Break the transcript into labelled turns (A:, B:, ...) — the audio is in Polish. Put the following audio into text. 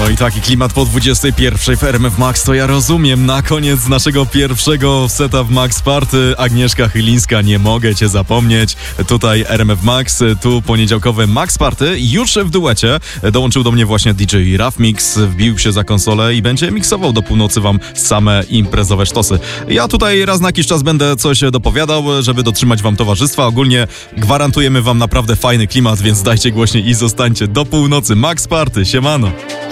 A: No i taki klimat po 21 w RMF Max, to ja rozumiem. Na koniec naszego pierwszego seta w Max Party Agnieszka Chylińska, nie mogę cię zapomnieć. Tutaj RMF Max, tu poniedziałkowe Max Party. Już w duecie dołączył do mnie właśnie DJ Raf Mix, wbił się za konsolę i będzie miksował do północy wam same imprezowe sztosy. Ja tutaj raz na jakiś czas będę coś dopowiadał, żeby dotrzymać wam towarzystwa. Ogólnie gwarantujemy wam naprawdę fajny klimat, więc dajcie głośniej i zostańcie do północy. Max Party, siemano.